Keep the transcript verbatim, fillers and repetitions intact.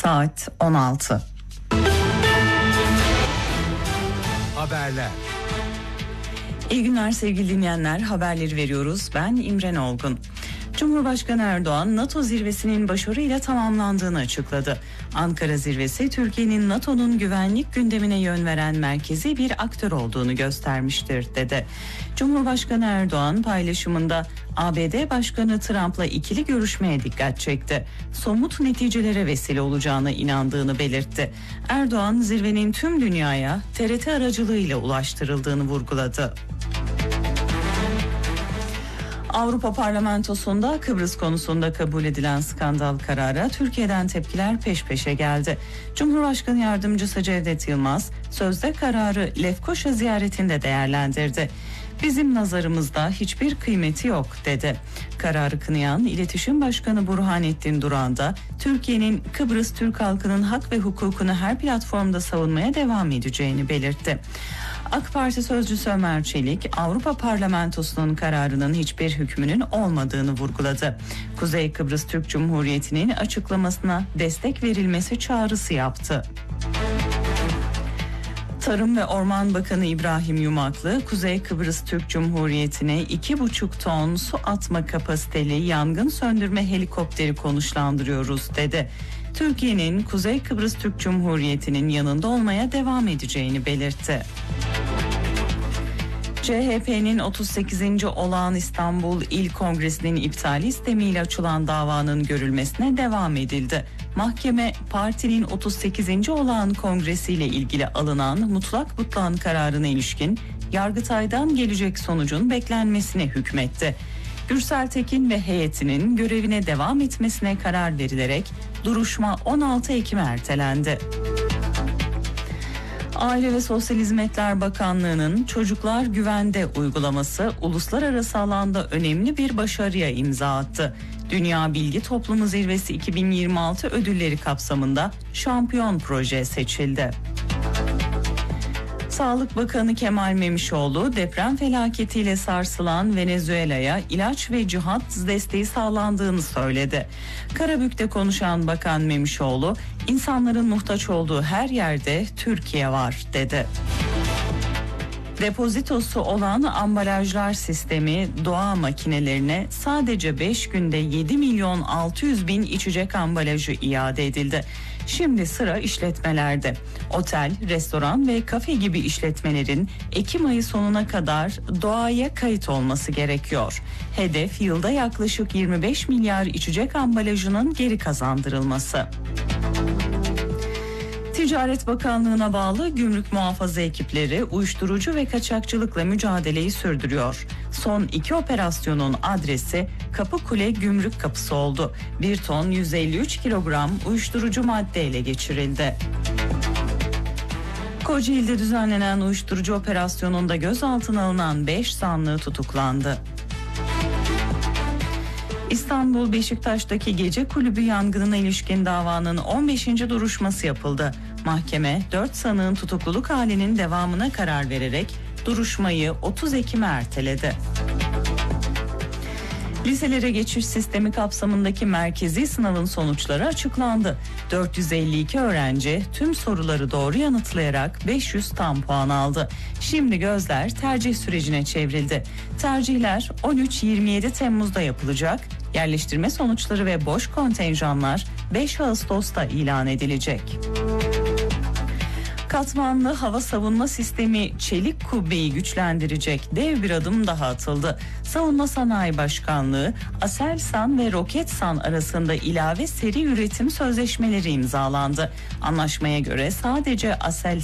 Saat on altı. Haberler. İyi günler sevgili dinleyenler, haberleri veriyoruz. Ben İmren Olgun. Cumhurbaşkanı Erdoğan, NATO zirvesinin başarıyla tamamlandığını açıkladı. Ankara zirvesi, Türkiye'nin NATO'nun güvenlik gündemine yön veren merkezi bir aktör olduğunu göstermiştir, dedi. Cumhurbaşkanı Erdoğan paylaşımında A B D Başkanı Trump'la ikili görüşmeye dikkat çekti. Somut neticelere vesile olacağına inandığını belirtti. Erdoğan, zirvenin tüm dünyaya T R T aracılığıyla ulaştırıldığını vurguladı. Avrupa Parlamentosu'nda Kıbrıs konusunda kabul edilen skandal karara Türkiye'den tepkiler peş peşe geldi. Cumhurbaşkanı Yardımcısı Cevdet Yılmaz sözde kararı Lefkoşa ziyaretinde değerlendirdi. Bizim nazarımızda hiçbir kıymeti yok, dedi. Kararı kınayan İletişim Başkanı Burhanettin Duran da Türkiye'nin Kıbrıs Türk halkının hak ve hukukunu her platformda savunmaya devam edeceğini belirtti. AK Parti sözcüsü Ömer Çelik, Avrupa Parlamentosu'nun kararının hiçbir hükmünün olmadığını vurguladı. Kuzey Kıbrıs Türk Cumhuriyeti'nin açıklamasına destek verilmesi çağrısı yaptı. Tarım ve Orman Bakanı İbrahim Yumaklı, Kuzey Kıbrıs Türk Cumhuriyeti'ne iki buçuk ton su atma kapasiteli yangın söndürme helikopteri konuşlandırıyoruz, dedi. Türkiye'nin Kuzey Kıbrıs Türk Cumhuriyeti'nin yanında olmaya devam edeceğini belirtti. C H P'nin otuz sekizinci Olağan İstanbul İl Kongresi'nin iptali istemiyle açılan davanın görülmesine devam edildi. Mahkeme, partinin otuz sekizinci Olağan Kongresi ile ilgili alınan mutlak butlan kararına ilişkin Yargıtay'dan gelecek sonucun beklenmesine hükmetti. Gürsel Tekin ve heyetinin görevine devam etmesine karar verilerek duruşma on altı Ekim'e ertelendi. Aile ve Sosyal Hizmetler Bakanlığı'nın Çocuklar Güvende uygulaması uluslararası alanda önemli bir başarıya imza attı. Dünya Bilgi Toplumu Zirvesi iki bin yirmi altı ödülleri kapsamında şampiyon proje seçildi. Sağlık Bakanı Kemal Memişoğlu, deprem felaketiyle sarsılan Venezuela'ya ilaç ve cihat desteği sağlandığını söyledi. Karabük'te konuşan Bakan Memişoğlu, insanların muhtaç olduğu her yerde Türkiye var, dedi. Depozitosu olan ambalajlar sistemi doğa makinelerine sadece beş günde yedi milyon altı yüz bin içecek ambalajı iade edildi. Şimdi sıra işletmelerde. Otel, restoran ve kafe gibi işletmelerin Ekim ayı sonuna kadar doğaya kayıt olması gerekiyor. Hedef yılda yaklaşık yirmi beş milyar içecek ambalajının geri kazandırılması. Ticaret Bakanlığı'na bağlı gümrük muhafaza ekipleri uyuşturucu ve kaçakçılıkla mücadeleyi sürdürüyor. Son iki operasyonun adresi Kapıkule Gümrük Kapısı oldu. Bir ton yüz elli üç kilogram uyuşturucu madde ele geçirildi. Kocaeli'de düzenlenen uyuşturucu operasyonunda gözaltına alınan beş zanlı tutuklandı. İstanbul Beşiktaş'taki gece kulübü yangınına ilişkin davanın on beşinci duruşması yapıldı. Mahkeme dört sanığın tutukluluk halinin devamına karar vererek duruşmayı otuz Ekim'e erteledi. Liselere geçiş sistemi kapsamındaki merkezi sınavın sonuçları açıklandı. dört yüz elli iki öğrenci tüm soruları doğru yanıtlayarak beş yüz tam puan aldı. Şimdi gözler tercih sürecine çevrildi. Tercihler on üç yirmi yedi Temmuz'da yapılacak. Yerleştirme sonuçları ve boş kontenjanlar beş Ağustos'ta ilan edilecek. Katmanlı hava savunma sistemi çelik kubbeyi güçlendirecek dev bir adım daha atıldı. Savunma Sanayi Başkanlığı, Aselsan ve Roketsan arasında ilave seri üretim sözleşmeleri imzalandı. Anlaşmaya göre sadece Aselsan